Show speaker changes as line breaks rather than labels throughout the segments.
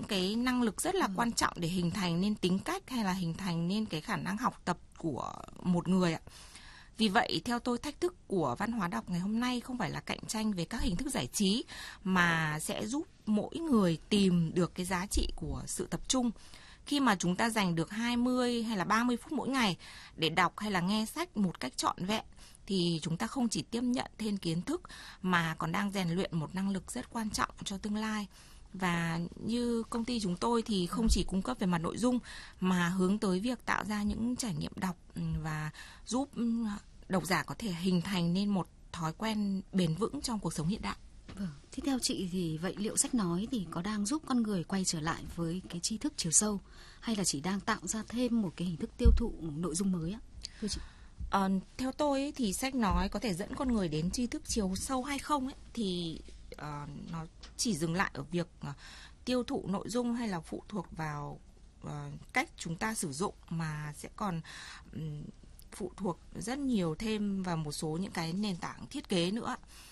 cái năng lực rất là quan trọng để hình thành nên tính cách hay là hình thành nên cái khả năng học tập của một người ạ. Vì vậy, theo tôi, thách thức của văn hóa đọc ngày hôm nay không phải là cạnh tranh về các hình thức giải trí, mà sẽ giúp mỗi người tìm được cái giá trị của sự tập trung. Khi mà chúng ta dành được 20 hay là 30 phút mỗi ngày để đọc hay là nghe sách một cách trọn vẹn, thì chúng ta không chỉ tiếp nhận thêm kiến thức mà còn đang rèn luyện một năng lực rất quan trọng cho tương lai. Và như công ty chúng tôi thì không chỉ cung cấp về mặt nội dung mà hướng tới việc tạo ra những trải nghiệm đọc và giúp độc giả có thể hình thành nên một thói quen bền vững trong cuộc sống hiện đại.
Vâng. Thế theo chị thì vậy liệu sách nói thì có đang giúp con người quay trở lại với cái tri thức chiều sâu, hay là chỉ đang tạo ra thêm một cái hình thức tiêu thụ nội dung mới ạ? Thưa chị.
Theo tôi ấy, thì sách nói có thể dẫn con người đến tri thức chiều sâu hay không ấy, thì nó chỉ dừng lại ở việc tiêu thụ nội dung hay là phụ thuộc vào cách chúng ta sử dụng, mà sẽ còn phụ thuộc rất nhiều thêm vào một số những cái nền tảng thiết kế nữa.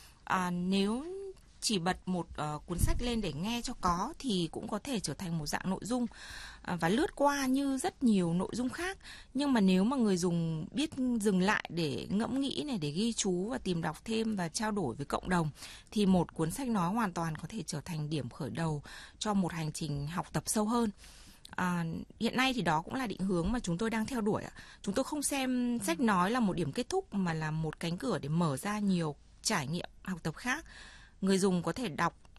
Nếu chỉ bật một cuốn sách lên để nghe cho có thì cũng có thể trở thành một dạng nội dung và lướt qua như rất nhiều nội dung khác. Nhưng mà nếu mà người dùng biết dừng lại để ngẫm nghĩ này, để ghi chú và tìm đọc thêm và trao đổi với cộng đồng, thì một cuốn sách nói hoàn toàn có thể trở thành điểm khởi đầu cho một hành trình học tập sâu hơn. Hiện nay thì đó cũng là định hướng mà chúng tôi đang theo đuổi. Chúng tôi không xem sách nói là một điểm kết thúc mà là một cánh cửa để mở ra nhiều trải nghiệm học tập khác. Người dùng có thể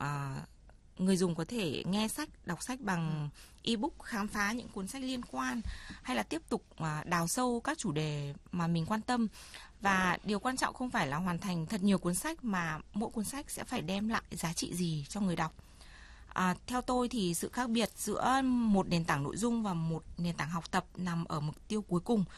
người dùng có thể nghe sách, đọc sách bằng ebook, khám phá những cuốn sách liên quan, hay là tiếp tục đào sâu các chủ đề mà mình quan tâm. Và điều quan trọng không phải là hoàn thành thật nhiều cuốn sách, mà mỗi cuốn sách sẽ phải đem lại giá trị gì cho người đọc. Theo tôi thì sự khác biệt giữa một nền tảng nội dung và một nền tảng học tập nằm ở mục tiêu cuối cùng.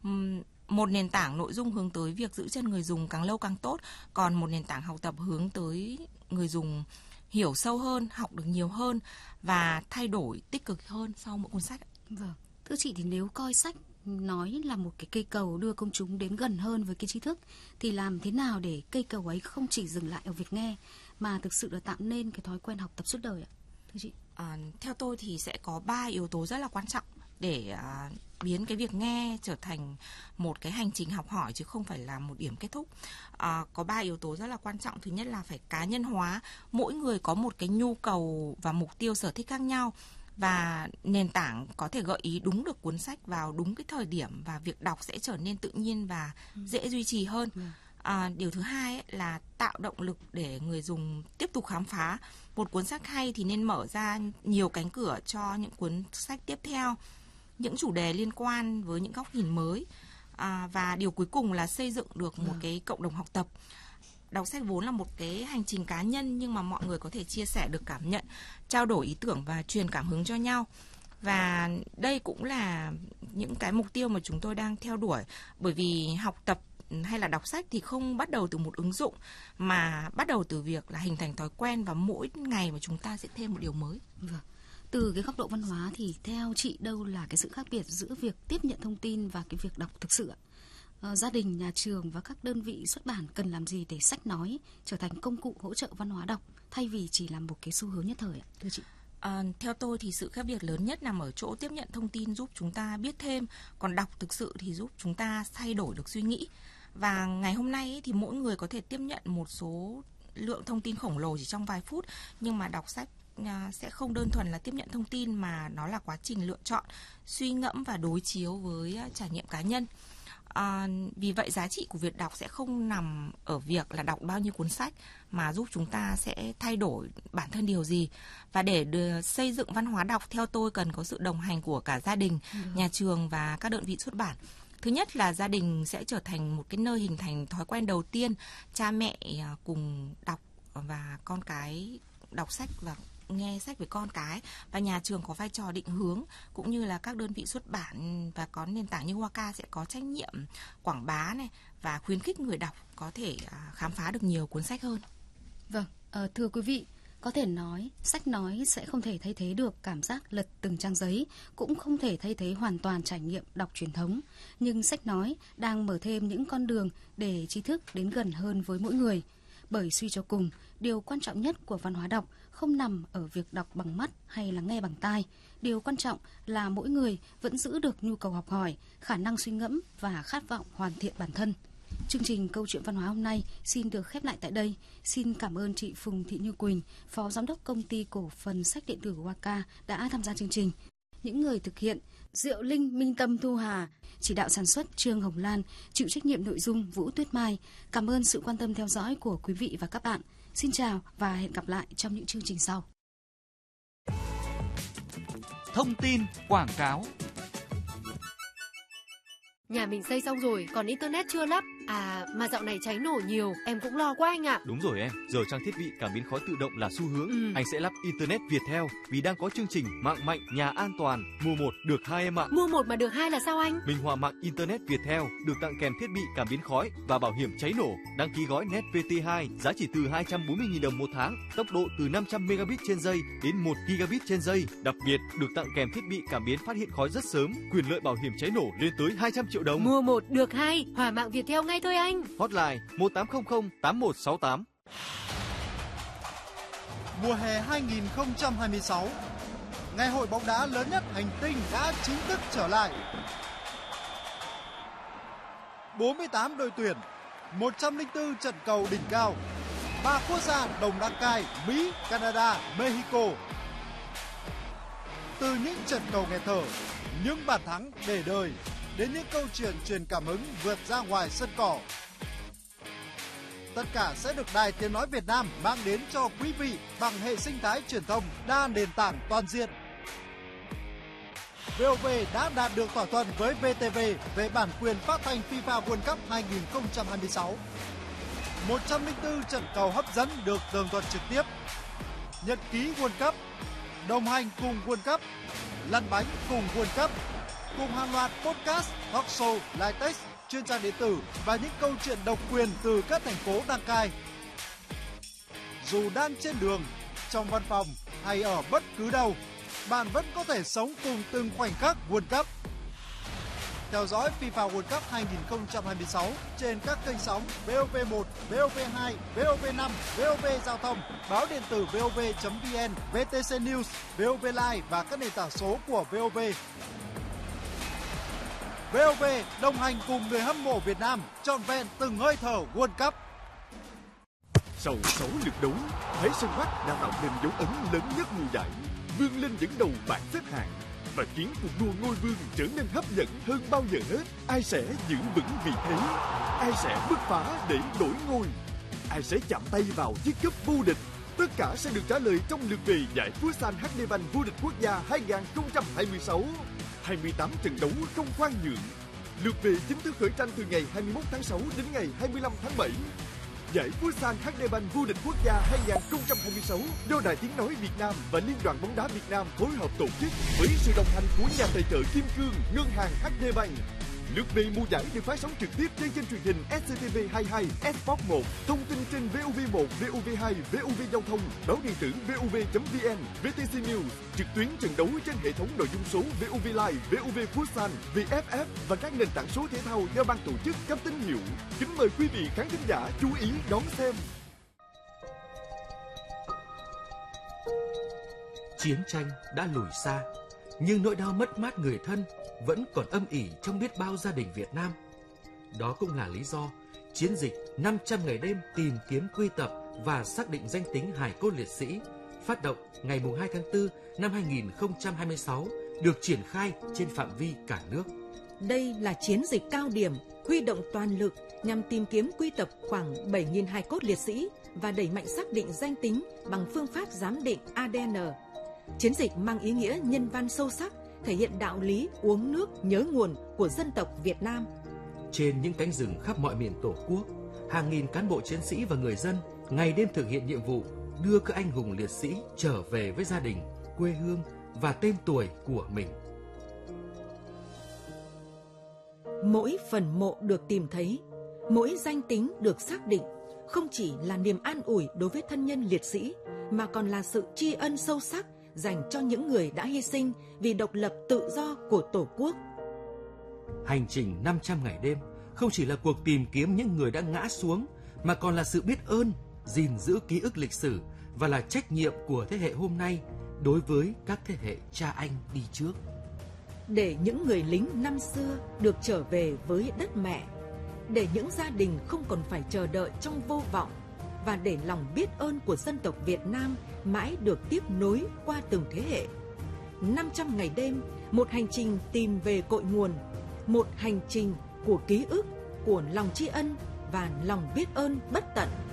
Một nền tảng nội dung hướng tới việc giữ chân người dùng càng lâu càng tốt, còn một nền tảng học tập hướng tới người dùng hiểu sâu hơn, học được nhiều hơn và thay đổi tích cực hơn sau mỗi cuốn sách.
Vâng. Thưa chị, thì nếu coi sách nói là một cái cây cầu đưa công chúng đến gần hơn với cái tri thức, thì làm thế nào để cây cầu ấy không chỉ dừng lại ở việc nghe mà thực sự là tạo nên cái thói quen học tập suốt đời ạ? Thưa chị.
Theo tôi thì sẽ có 3 yếu tố rất là quan trọng để biến cái việc nghe trở thành một cái hành trình học hỏi chứ không phải là một điểm kết thúc. Có 3 yếu tố rất là quan trọng. Thứ nhất là phải cá nhân hóa. Mỗi người có một cái nhu cầu và mục tiêu sở thích khác nhau, và nền tảng có thể gợi ý đúng được cuốn sách vào đúng cái thời điểm, và việc đọc sẽ trở nên tự nhiên và dễ duy trì hơn. Điều thứ hai ấy là tạo động lực để người dùng tiếp tục khám phá. Một cuốn sách hay thì nên mở ra nhiều cánh cửa cho những cuốn sách tiếp theo, những chủ đề liên quan với những góc nhìn mới. Và điều cuối cùng là xây dựng được một cái cộng đồng học tập. Đọc sách vốn là một cái hành trình cá nhân, nhưng mà mọi người có thể chia sẻ được cảm nhận, trao đổi ý tưởng và truyền cảm hứng cho nhau. Và đây cũng là những cái mục tiêu mà chúng tôi đang theo đuổi, bởi vì học tập hay là đọc sách thì không bắt đầu từ một ứng dụng, mà bắt đầu từ việc là hình thành thói quen, và mỗi ngày mà chúng ta sẽ thêm một điều mới.
Vâng. Từ cái góc độ văn hóa thì theo chị đâu là cái sự khác biệt giữa việc tiếp nhận thông tin và cái việc đọc thực sự ạ? Gia đình, nhà trường và các đơn vị xuất bản cần làm gì để sách nói trở thành công cụ hỗ trợ văn hóa đọc thay vì chỉ là một cái xu hướng nhất thời ạ? Thưa chị.
Theo tôi thì sự khác biệt lớn nhất nằm ở chỗ tiếp nhận thông tin giúp chúng ta biết thêm, còn đọc thực sự thì giúp chúng ta thay đổi được suy nghĩ. Và ngày hôm nay ấy, thì mỗi người có thể tiếp nhận một số lượng thông tin khổng lồ chỉ trong vài phút, nhưng mà đọc sách sẽ không đơn thuần là tiếp nhận thông tin, mà nó là quá trình lựa chọn, suy ngẫm và đối chiếu với trải nghiệm cá nhân. Vì vậy giá trị của việc đọc sẽ không nằm ở việc là đọc bao nhiêu cuốn sách, mà giúp chúng ta sẽ thay đổi bản thân điều gì. Và để xây dựng văn hóa đọc, theo tôi cần có sự đồng hành của cả gia đình, nhà trường và các đơn vị xuất bản. Thứ nhất là gia đình sẽ trở thành một cái nơi hình thành thói quen đầu tiên, cha mẹ cùng đọc và con cái đọc sách và nghe sách với con cái, và nhà trường có vai trò định hướng, cũng như là các đơn vị xuất bản và có nền tảng như Waka sẽ có trách nhiệm quảng bá này và khuyến khích người đọc có thể khám phá được nhiều cuốn sách hơn.
Vâng, thưa quý vị, có thể nói sách nói sẽ không thể thay thế được cảm giác lật từng trang giấy, cũng không thể thay thế hoàn toàn trải nghiệm đọc truyền thống, nhưng sách nói đang mở thêm những con đường để tri thức đến gần hơn với mỗi người. Bởi suy cho cùng, điều quan trọng nhất của văn hóa đọc không nằm ở việc đọc bằng mắt hay là nghe bằng tai. Điều quan trọng là mỗi người vẫn giữ được nhu cầu học hỏi, khả năng suy ngẫm và khát vọng hoàn thiện bản thân. Chương trình Câu chuyện văn hóa hôm nay xin được khép lại tại đây. Xin cảm ơn chị Phùng Thị Như Quỳnh, Phó Giám đốc Công ty Cổ phần Sách điện tử Waka đã tham gia chương trình. Những người thực hiện: Diệu Linh, Minh Tâm, Thu Hà, chỉ đạo sản xuất Trương Hồng Lan, chịu trách nhiệm nội dung Vũ Tuyết Mai. Cảm ơn sự quan tâm theo dõi của quý vị và các bạn. Xin chào và hẹn gặp lại trong những chương trình sau.
Thông tin quảng cáo.
Nhà mình xây xong rồi, còn internet chưa lắp. À, mà dạo này cháy nổ nhiều, em cũng lo quá anh ạ.
Đúng rồi em, giờ trang thiết bị cảm biến khói tự động là xu hướng. Anh sẽ lắp internet Viettel vì đang có chương trình mạng mạnh, nhà an toàn, mua 1 được 2 em ạ.
Mua 1 mà được 2 là sao anh?
Minh Họa mạng internet Viettel được tặng kèm thiết bị cảm biến khói và bảo hiểm cháy nổ. Đăng ký gói Net VT2 giá chỉ từ 240.000 đồng một tháng, tốc độ từ 500 megabit trên giây đến 1 gigabit trên giây. Đặc biệt được tặng kèm thiết bị cảm biến phát hiện khói rất sớm, quyền lợi bảo hiểm cháy nổ lên tới 200 triệu đồng.
Mua 1 được 2, Hỏa mạng Viettel ngay thôi anh.
Hotline 1800 8168.
Mùa hè 2026, ngày hội bóng đá lớn nhất hành tinh đã chính thức trở lại. 48 đội tuyển, 104 trận cầu đỉnh cao, 3 quốc gia đồng đăng cai: Mỹ, Canada, Mexico. Từ những trận cầu nghẹt thở, những bàn thắng để đời, đến những câu chuyện truyền cảm hứng vượt ra ngoài sân cỏ. Tất cả sẽ được Đài Tiếng nói Việt Nam mang đến cho quý vị bằng hệ sinh thái truyền thông đa nền tảng toàn diện. VOV đã đạt được thỏa thuận với VTV về bản quyền phát thanh FIFA World Cup 2026. 104 trận cầu hấp dẫn được tường thuật trực tiếp. Nhật ký World Cup, đồng hành cùng World Cup, lăn bánh cùng World Cup, cùng hàng loạt podcast, talk show, live text, chuyên trang điện tử và những câu chuyện độc quyền từ các thành phố đăng cai. Dù đang trên đường, trong văn phòng hay ở bất cứ đâu, bạn vẫn có thể sống cùng từng khoảnh khắc World Cup. Theo dõi FIFA World Cup 2026 trên các kênh sóng VOV1, VOV2, VOV5, VOV Giao thông, báo điện tử VOV.vn, VTC News, VOV Live và các nền tảng số của VOV. VOV đồng hành cùng người hâm mộ Việt Nam trọn vẹn từng hơi thở World Cup.
Sau 6 lượt đấu, Thái Sơn Bắc đã tạo nên dấu ấn lớn nhất mùa giải, vươn lên dẫn đầu bảng xếp hạng và khiến cuộc đua ngôi vương trở nên hấp dẫn hơn bao giờ hết. Ai sẽ giữ vững vị thế? Ai sẽ bứt phá để đổi ngôi? Ai sẽ chạm tay vào chiếc cúp vô địch? Tất cả sẽ được trả lời trong lượt về giải Futsal HD Bank vô địch quốc gia 2026. 28 trận đấu không khoan nhượng. Lượt về chính thức khởi tranh từ ngày 21 tháng 6 đến ngày 25 tháng 7. Giải Futsal HD Bank vô địch quốc gia 2026 do Đài Tiếng nói Việt Nam và Liên đoàn bóng đá Việt Nam phối hợp tổ chức với sự đồng hành của nhà tài trợ Kim Cương, Ngân hàng HD Bank. Lượt về mùa giải được phát sóng trực tiếp trên kênh truyền hình SCTV22, Sport 1, thông tin trên VOV1, VOV2, VOV Giao thông, báo điện tử VOV.vn, VTC News, trực tuyến trận đấu trên hệ thống nội dung số VOV Live, VOV Futsal, VFF và các nền tảng số thể thao do ban tổ chức cấp tín hiệu. Kính mời quý vị khán thính giả chú ý đón xem.
Chiến tranh đã lùi xa, nhưng nỗi đau mất mát người thân vẫn còn âm ỉ trong biết bao gia đình Việt Nam. Đó cũng là lý do chiến dịch 500 ngày đêm tìm kiếm quy tập và xác định danh tính hài cốt liệt sĩ phát động ngày 2 tháng 4 năm 2026 được triển khai trên phạm vi cả nước.
Đây là chiến dịch cao điểm huy động toàn lực nhằm tìm kiếm quy tập khoảng 7.000 hài cốt liệt sĩ và đẩy mạnh xác định danh tính bằng phương pháp giám định ADN. Chiến dịch mang ý nghĩa nhân văn sâu sắc, thể hiện đạo lý uống nước nhớ nguồn của dân tộc Việt Nam.
Trên những cánh rừng khắp mọi miền Tổ quốc, hàng nghìn cán bộ chiến sĩ và người dân ngày đêm thực hiện nhiệm vụ đưa các anh hùng liệt sĩ trở về với gia đình, quê hương và tên tuổi của mình.
Mỗi phần mộ được tìm thấy, mỗi danh tính được xác định không chỉ là niềm an ủi đối với thân nhân liệt sĩ mà còn là sự tri ân sâu sắc dành cho những người đã hy sinh vì độc lập tự do của Tổ quốc.
Hành trình 500 ngày đêm không chỉ là cuộc tìm kiếm những người đã ngã xuống mà còn là sự biết ơn, gìn giữ ký ức lịch sử và là trách nhiệm của thế hệ hôm nay đối với các thế hệ cha anh đi trước.
Để những người lính năm xưa được trở về với đất mẹ, để những gia đình không còn phải chờ đợi trong vô vọng, và để lòng biết ơn của dân tộc Việt Nam mãi được tiếp nối qua từng thế hệ. 500 ngày đêm, một hành trình tìm về cội nguồn, một hành trình của ký ức, của lòng tri ân và lòng biết ơn bất tận.